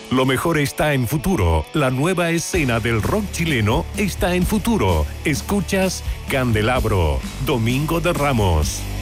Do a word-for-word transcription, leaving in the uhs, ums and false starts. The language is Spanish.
Lo mejor está en Futuro. La nueva escena del rock chileno está en Futuro. Escuchas Candelabro, Domingo de Ramos.